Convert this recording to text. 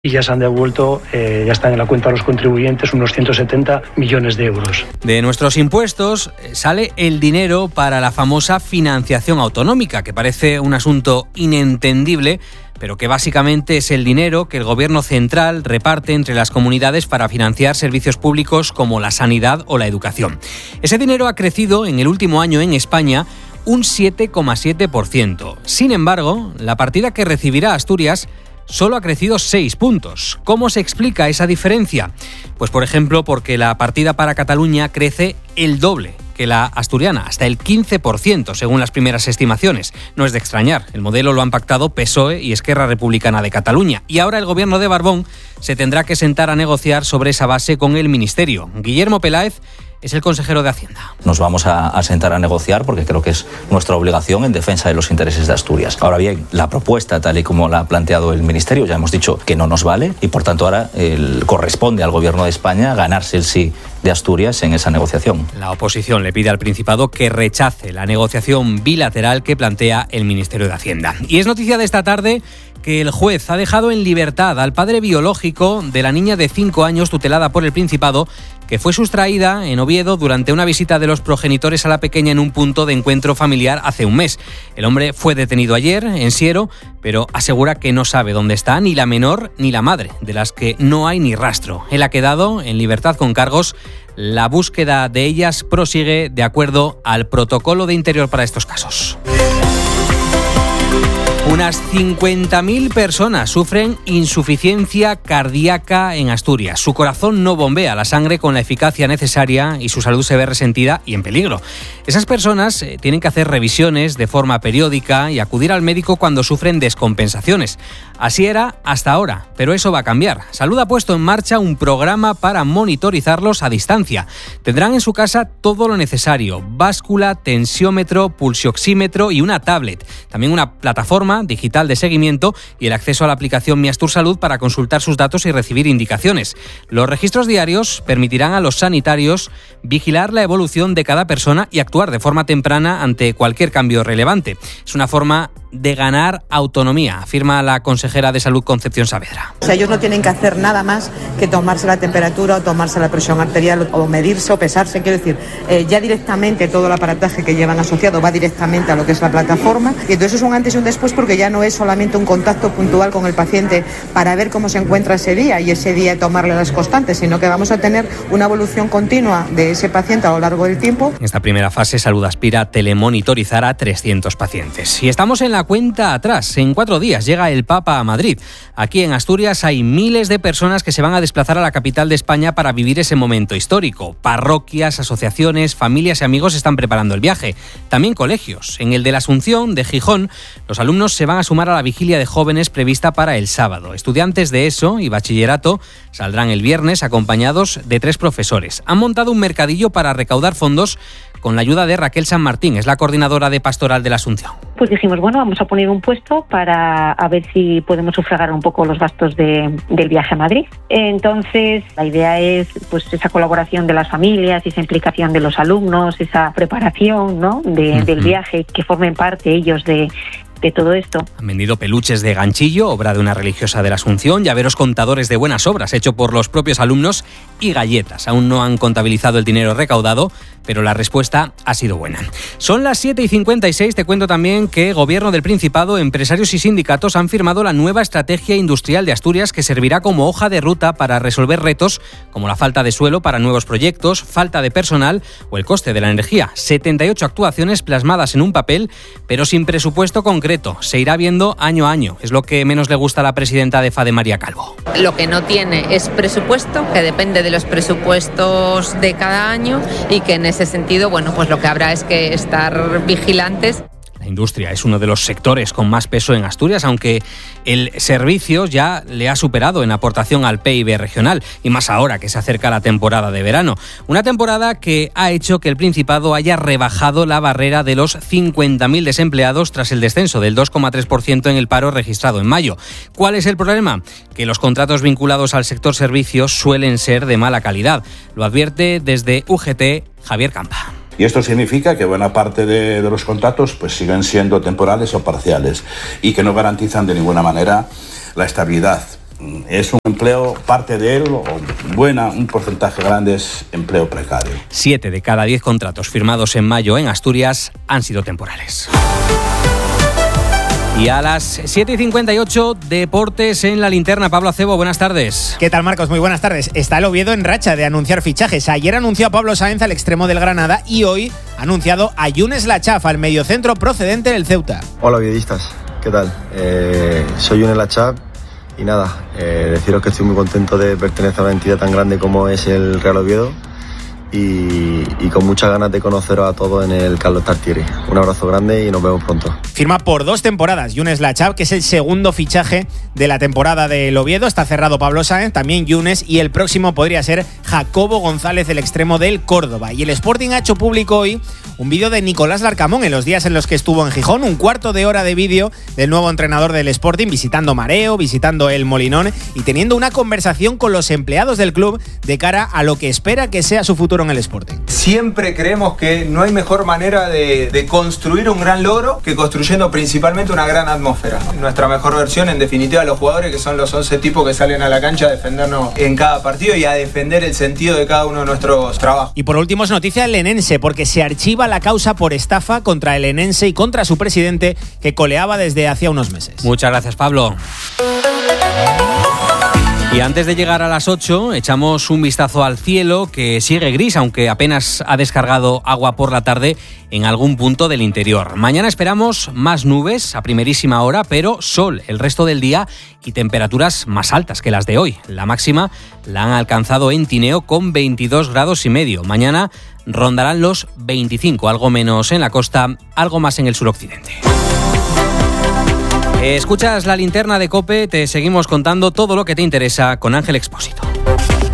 Y ya se han devuelto, ya están en la cuenta de los contribuyentes unos 170 millones de euros. De nuestros impuestos sale el dinero para la famosa financiación autonómica, que parece un asunto inentendible, pero que básicamente es el dinero que el gobierno central reparte entre las comunidades para financiar servicios públicos como la sanidad o la educación. Ese dinero ha crecido en el último año en España un 7,7%. Sin embargo, la partida que recibirá Asturias solo ha crecido 6 puntos. ¿Cómo se explica esa diferencia? Pues por ejemplo porque la partida para Cataluña crece el doble que la asturiana, hasta el 15% según las primeras estimaciones. No es de extrañar, el modelo lo han pactado PSOE y Esquerra Republicana de Cataluña. Y ahora el gobierno de Barbón se tendrá que sentar a negociar sobre esa base con el Ministerio. Guillermo Peláez es el consejero de Hacienda. Nos vamos a sentar a negociar porque creo que es nuestra obligación en defensa de los intereses de Asturias. Ahora bien, la propuesta tal y como la ha planteado el Ministerio, ya hemos dicho que no nos vale y por tanto ahora corresponde al Gobierno de España ganarse el sí de Asturias en esa negociación. La oposición le pide al Principado que rechace la negociación bilateral que plantea el Ministerio de Hacienda. Y es noticia de esta tarde que el juez ha dejado en libertad al padre biológico de la niña de 5 años tutelada por el Principado, que fue sustraída en Oviedo durante una visita de los progenitores a la pequeña en un punto de encuentro familiar hace un mes. El hombre fue detenido ayer en Siero, pero asegura que no sabe dónde está ni la menor ni la madre, de las que no hay ni rastro. Él ha quedado en libertad con cargos. La búsqueda de ellas prosigue de acuerdo al protocolo de Interior para estos casos. Unas 50.000 personas sufren insuficiencia cardíaca en Asturias. Su corazón no bombea la sangre con la eficacia necesaria y su salud se ve resentida y en peligro. Esas personas tienen que hacer revisiones de forma periódica y acudir al médico cuando sufren descompensaciones. Así era hasta ahora, pero eso va a cambiar. Salud ha puesto en marcha un programa para monitorizarlos a distancia. Tendrán en su casa todo lo necesario: báscula, tensiómetro, pulsioxímetro y una tablet. También una plataforma digital de seguimiento y el acceso a la aplicación Mi Astur Salud para consultar sus datos y recibir indicaciones. Los registros diarios permitirán a los sanitarios vigilar la evolución de cada persona y actuar de forma temprana ante cualquier cambio relevante. Es una forma de ganar autonomía, afirma la consejera de Salud Concepción Saavedra. O sea, ellos no tienen que hacer nada más que tomarse la temperatura o tomarse la presión arterial o medirse o pesarse. Quiero decir, ya directamente todo el aparataje que llevan asociado va directamente a lo que es la plataforma, y entonces es un antes y un después porque ya no es solamente un contacto puntual con el paciente para ver cómo se encuentra ese día y ese día tomarle las constantes, sino que vamos a tener una evolución continua de ese paciente a lo largo del tiempo. En esta primera fase, Salud aspira a telemonitorizar a 300 pacientes. Y estamos en la cuenta atrás. En 4 días llega el Papa a Madrid. Aquí en Asturias hay miles de personas que se van a desplazar a la capital de España para vivir ese momento histórico. Parroquias, asociaciones, familias y amigos están preparando el viaje. También colegios. En el de la Asunción, de Gijón, los alumnos se van a sumar a la vigilia de jóvenes prevista para el sábado. Estudiantes de ESO y bachillerato saldrán el viernes acompañados de 3 profesores. Han montado un mercadillo para recaudar fondos con la ayuda de Raquel San Martín, es la coordinadora de Pastoral de la Asunción. Pues dijimos, bueno, vamos a poner un puesto para a ver si podemos sufragar un poco los gastos del viaje a Madrid. Entonces, la idea es pues esa colaboración de las familias, esa implicación de los alumnos, esa preparación, ¿no?, del viaje, que formen parte ellos de todo esto. Han vendido peluches de ganchillo, obra de una religiosa de la Asunción, llaveros contadores de buenas obras, hecho por los propios alumnos, y galletas. Aún no han contabilizado el dinero recaudado, pero la respuesta ha sido buena. Son las 7:56. Te cuento también que Gobierno del Principado, empresarios y sindicatos han firmado la nueva Estrategia Industrial de Asturias, que servirá como hoja de ruta para resolver retos como la falta de suelo para nuevos proyectos, falta de personal o el coste de la energía. 78 actuaciones plasmadas en un papel, pero sin presupuesto concreto. Se irá viendo año a año. Es lo que menos le gusta a la presidenta de FADE, María Calvo. Lo que no tiene es presupuesto, que depende de los presupuestos de cada año, y que en ese sentido, bueno, pues lo que habrá es que estar vigilantes. La industria es uno de los sectores con más peso en Asturias, aunque el servicio ya le ha superado en aportación al PIB regional, y más ahora que se acerca la temporada de verano. Una temporada que ha hecho que el Principado haya rebajado la barrera de los 50.000 desempleados tras el descenso del 2,3% en el paro registrado en mayo. ¿Cuál es el problema? Que los contratos vinculados al sector servicios suelen ser de mala calidad. Lo advierte desde UGT Javier Campa. Y esto significa que buena parte de los contratos pues siguen siendo temporales o parciales y que no garantizan de ninguna manera la estabilidad es un empleo, parte de él, o un porcentaje grande es empleo precario. 7 de cada 10 contratos firmados en mayo en Asturias han sido temporales. Y a las 7:58, deportes en la linterna. Pablo Acebo, buenas tardes. ¿Qué tal, Marcos? Muy buenas tardes. Está el Oviedo en racha de anunciar fichajes. Ayer anunció a Pablo Sáenz al extremo del Granada y hoy ha anunciado a Younes Lachaf, al mediocentro procedente del Ceuta. Hola, oviedistas. ¿Qué tal? Soy Younes Lachaf y nada, deciros que estoy muy contento de pertenecer a una entidad tan grande como es el Real Oviedo y con muchas ganas de conoceros a todos en el Carlos Tartiere. Un abrazo grande y nos vemos pronto. Firma por 2 temporadas Younes Lachaf, que es el segundo fichaje de la temporada del Oviedo. Está cerrado Pablo Sáenz, también Younes, y el próximo podría ser Jacobo González, el extremo del Córdoba. Y el Sporting ha hecho público hoy un vídeo de Nicolás Larcamón en los días en los que estuvo en Gijón, un cuarto de hora de vídeo del nuevo entrenador del Sporting, visitando Mareo, visitando el Molinón y teniendo una conversación con los empleados del club de cara a lo que espera que sea su futuro en el Sporting. Siempre creemos que no hay mejor manera de construir un gran logro que construyendo principalmente una gran atmósfera. Nuestra mejor versión, en definitiva, los jugadores, que son los 11 tipos que salen a la cancha a defendernos en cada partido y a defender el sentido de cada uno de nuestros trabajos. Y por último es noticia del Enense, porque se archiva la causa por estafa contra el Enense y contra su presidente, que coleaba desde hacía unos meses. Muchas gracias, Pablo. Y antes de llegar a las 8, echamos un vistazo al cielo, que sigue gris, aunque apenas ha descargado agua por la tarde en algún punto del interior. Mañana esperamos más nubes a primerísima hora, pero sol el resto del día y temperaturas más altas que las de hoy. La máxima la han alcanzado en Tineo con 22 grados y medio. Mañana rondarán los 25, algo menos en la costa, algo más en el suroccidente. Escuchas la linterna de COPE, te seguimos contando todo lo que te interesa con Ángel Expósito.